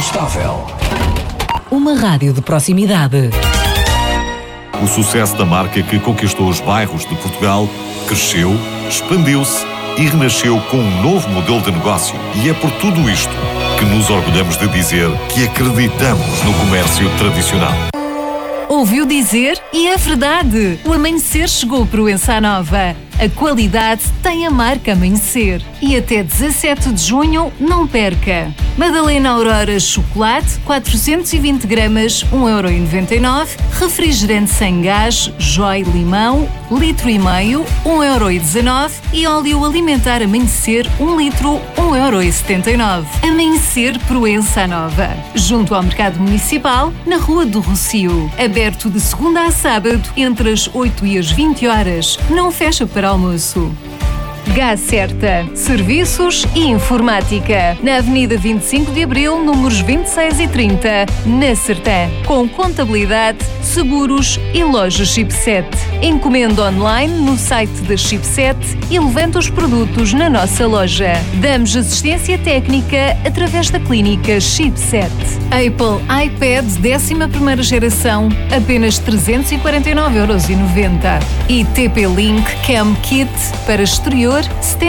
Incontestável. Uma rádio de proximidade. O sucesso da marca que conquistou os bairros de Portugal cresceu, expandiu-se e renasceu com um novo modelo de negócio. E é por tudo isto que nos orgulhamos de dizer que acreditamos no comércio tradicional. Ouviu dizer? E é verdade! O Amanhecer chegou para o Ensa Nova. A qualidade tem a marca Amanhecer. E até 17 de junho, não perca! Madalena Aurora Chocolate, 420 gramas, 1,99€. Refrigerante sem gás, Joy Limão, litro e meio, 1,19€. E óleo alimentar Amanhecer, 1 litro, 1,79€. Amanhecer Proença Nova. Junto ao Mercado Municipal, na Rua do Rocio. Aberto de segunda a sábado, entre as 8 e as 20 horas. Não fecha para almoço. Gacerta, Serviços e Informática, na Avenida 25 de Abril, números 26 e 30, na Sertã, com contabilidade, seguros e loja Chipset. Encomenda online no site da Chipset e levanta os produtos na nossa loja. Damos assistência técnica através da clínica Chipset. Apple iPad 11ª geração, apenas 349,90€. E TP-Link Cam Kit para exterior,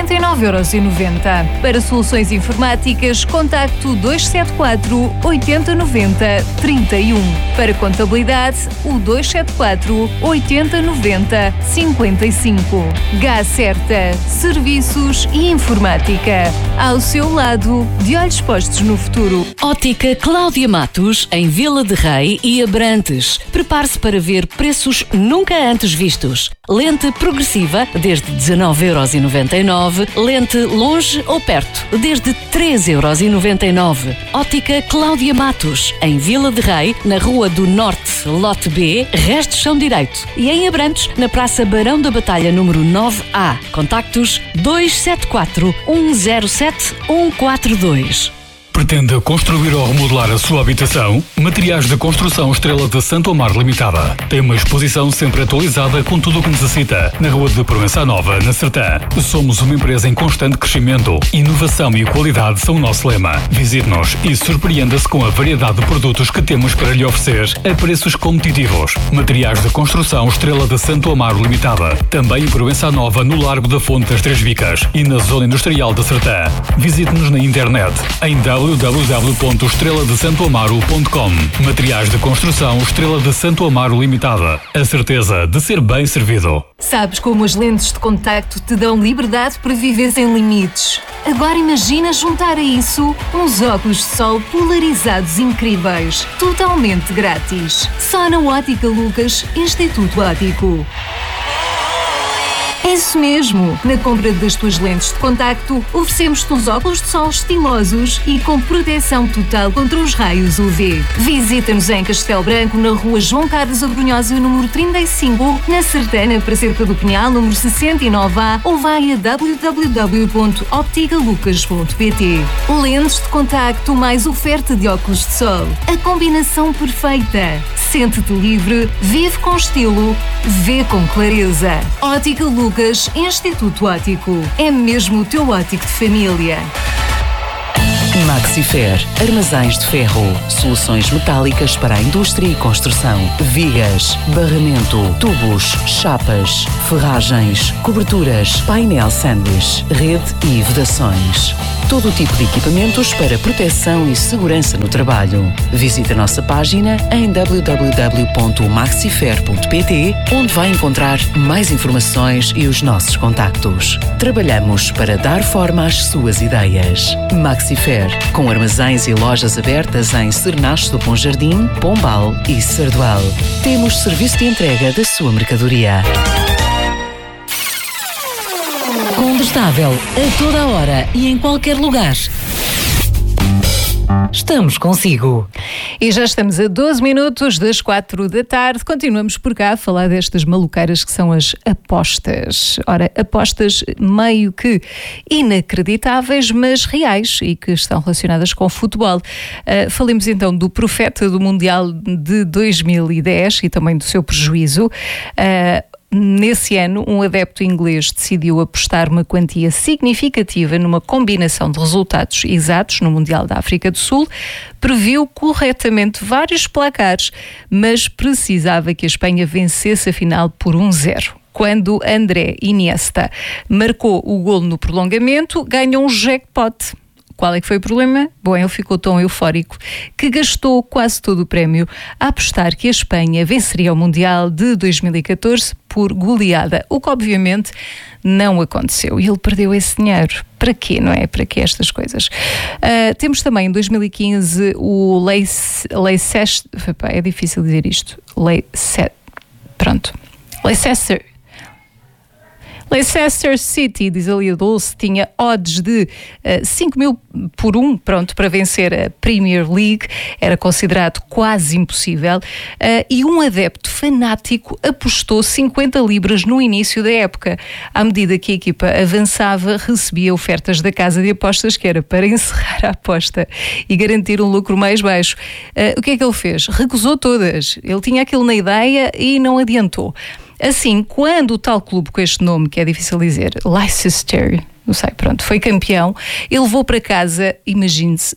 79,90€. Para soluções informáticas, contacto 274 80 90 31. Para contabilidade, o 274 80 90 55. Gacerta, Serviços e Informática. Ao seu lado, de olhos postos no futuro. Ótica Cláudia Matos, em Vila de Rei e Abrantes. Prepare-se para ver preços nunca antes vistos. Lente progressiva, desde 19,99€. Lente longe ou perto, desde 13,99€. Ótica Cláudia Matos, em Vila de Rei, na Rua do Norte, Lote B, resto chão direito. E em Abrantes, na Praça Barão da Batalha, número 9A. Contactos 274 107 142. Pretende construir ou remodelar a sua habitação? Materiais de Construção Estrela de Santo Amaro Limitada. Tem uma exposição sempre atualizada com tudo o que necessita. Na Rua de Proença Nova, na Sertã. Somos uma empresa em constante crescimento. Inovação e qualidade são o nosso lema. Visite-nos e surpreenda-se com a variedade de produtos que temos para lhe oferecer a preços competitivos. Materiais de Construção Estrela de Santo Amaro Limitada. Também em Proença Nova, no Largo da Fonte das Três Vicas e na Zona Industrial da Sertã. Visite-nos na internet em www.estreladesantoamaro.com. Materiais de Construção Estrela de Santo Amaro Limitada. A certeza de ser bem servido. Sabes como as lentes de contacto te dão liberdade para viver sem limites? Agora imagina juntar a isso uns óculos de sol polarizados incríveis, totalmente grátis. Só na Ótica Lucas, Instituto Óptico. É isso mesmo! Na compra das tuas lentes de contacto, oferecemos-te uns óculos de sol estilosos e com proteção total contra os raios UV. Visita-nos em Castelo Branco, na Rua João Carlos Abrunhosa, número 35, na Sertana, para Cerca do Pinhal, número 69A, ou vai a www.opticalucas.pt. Lentes de contacto mais oferta de óculos de sol. A combinação perfeita. Sente-te livre, vive com estilo, vê com clareza. Ótica Lucas, Instituto Óptico. É mesmo o teu óptico de família. Maxifer, armazéns de ferro, soluções metálicas para a indústria e construção, vigas, barramento, tubos, chapas, ferragens, coberturas, painel sanduíche, rede e vedações. Todo o tipo de equipamentos para proteção e segurança no trabalho. Visite a nossa página em www.maxifer.pt, onde vai encontrar mais informações e os nossos contactos. Trabalhamos para dar forma às suas ideias. Maxifer, com armazéns e lojas abertas em Cernache do Bom Jardim, Pombal e Sardual. Temos serviço de entrega da sua mercadoria. Combustável, a toda a hora e em qualquer lugar. Estamos consigo. E já estamos a 12 minutos das 4 da tarde. Continuamos por cá a falar destas maluqueiras que são as apostas. Ora, apostas meio que inacreditáveis, mas reais e que estão relacionadas com o futebol. Falemos então do profeta do Mundial de 2010 e também do seu prejuízo. Nesse ano, um adepto inglês decidiu apostar uma quantia significativa numa combinação de resultados exatos no Mundial da África do Sul, previu corretamente vários placares, mas precisava que a Espanha vencesse a final por 1-0. Quando André Iniesta marcou o golo no prolongamento, ganhou um jackpot. Qual é que foi o problema? Bom, ele ficou tão eufórico que gastou quase todo o prémio a apostar que a Espanha venceria o Mundial de 2014 por goleada, o que obviamente não aconteceu. E ele perdeu esse dinheiro. Para quê, não é? Para que estas coisas? Temos também em 2015 o Leicester... É difícil dizer isto. Leicester City, diz ali a Dulce, tinha odds de 5.000 por 1, para vencer a Premier League. Era considerado quase impossível. E um adepto fanático apostou 50 libras no início da época. À medida que a equipa avançava, recebia ofertas da casa de apostas, que era para encerrar a aposta e garantir um lucro mais baixo. O que é que ele fez? Recusou todas. Ele tinha aquilo na ideia e não adiantou. Assim, quando o tal clube com este nome, que é difícil dizer, Leicester, não sei, foi campeão, ele levou para casa, imagine-se,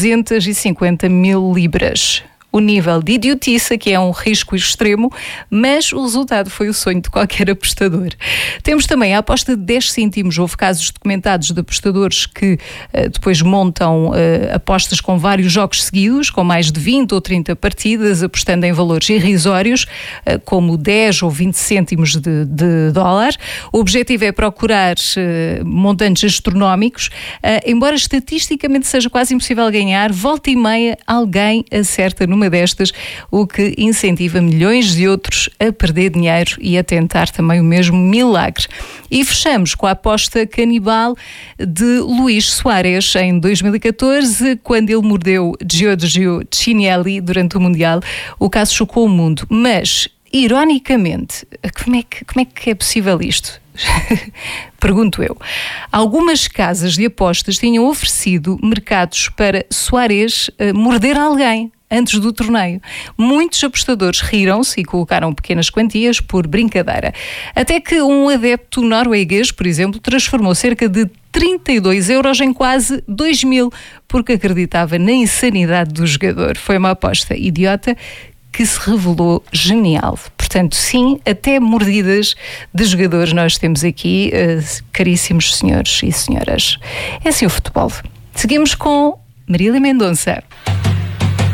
250.000 libras. O nível de idiotice, que é um risco extremo, mas o resultado foi o sonho de qualquer apostador. Temos também a aposta de 10 cêntimos. Houve casos documentados de apostadores que depois montam apostas com vários jogos seguidos, com mais de 20 ou 30 partidas, apostando em valores irrisórios, como 10 ou 20 cêntimos de dólar. O objetivo é procurar montantes astronómicos. Embora estatisticamente seja quase impossível ganhar, volta e meia alguém acerta numa destas, o que incentiva milhões de outros a perder dinheiro e a tentar também o mesmo milagre. E fechamos com a aposta canibal de Luís Soares em 2014, quando ele mordeu Giorgio Chinelli durante o Mundial. O caso chocou o mundo, mas ironicamente, como é que é possível isto? Pergunto eu. Algumas casas de apostas tinham oferecido mercados para Soares morder alguém antes do torneio. Muitos apostadores riram-se e colocaram pequenas quantias por brincadeira. Até que um adepto norueguês, por exemplo, transformou cerca de 32 euros em quase 2.000, porque acreditava na insanidade do jogador. Foi uma aposta idiota que se revelou genial. Portanto, sim, até mordidas de jogadores nós temos aqui, caríssimos senhores e senhoras. É assim o futebol. Seguimos com Marília Mendonça.